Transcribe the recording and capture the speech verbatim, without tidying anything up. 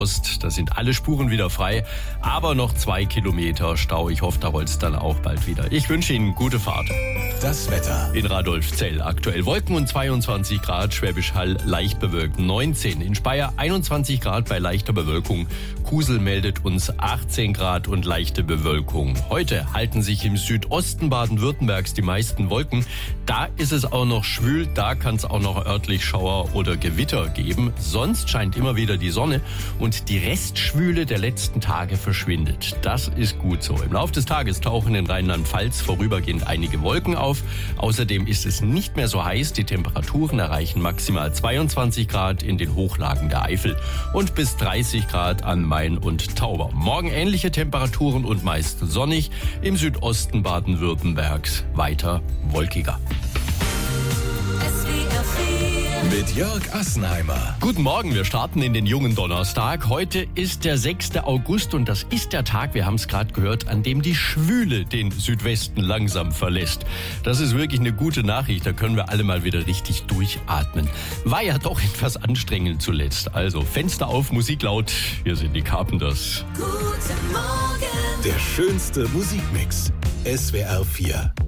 Ost. Da sind alle Spuren wieder frei, aber noch zwei Kilometer Stau. Ich hoffe, da rollt es dann auch bald wieder. Ich wünsche Ihnen gute Fahrt. Das Wetter In Radolfzell aktuell Wolken und zweiundzwanzig Grad, Schwäbisch Hall leicht bewölkt neunzehn. In Speyer einundzwanzig Grad bei leichter Bewölkung. Kusel meldet uns achtzehn Grad und leichte Bewölkung. Heute halten sich im Südosten Baden-Württembergs die meisten Wolken. Da ist es auch noch schwül, da kann es auch noch örtlich Schauer oder Gewitter geben. Sonst scheint immer wieder die Sonne und die Restschwüle der letzten Tage verschwindet. Das ist gut so. Im Laufe des Tages tauchen in Rheinland-Pfalz vorübergehend einige Wolken auf. Außerdem ist es nicht mehr so heiß. Die Temperaturen erreichen maximal zweiundzwanzig Grad in den Hochlagen der Eifel und bis dreißig Grad an Main und Tauber. Morgen ähnliche Temperaturen und meist sonnig. Im Südosten Baden-Württembergs weiter wolkiger. mit Jörg Assenheimer. Guten Morgen, wir starten in den jungen Donnerstag. Heute ist der sechste August und das ist der Tag, wir haben es gerade gehört, an dem die Schwüle den Südwesten langsam verlässt. Das ist wirklich eine gute Nachricht, da können wir alle mal wieder richtig durchatmen. War ja doch etwas anstrengend zuletzt. Also Fenster auf, Musik laut, hier sind die Carpenters. Guten Morgen. Der schönste Musikmix. S W R vier.